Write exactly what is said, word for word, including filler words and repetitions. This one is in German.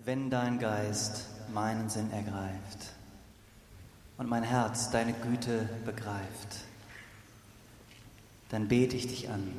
wenn dein Geist meinen Sinn ergreift und mein Herz deine Güte begreift, dann bete ich dich an.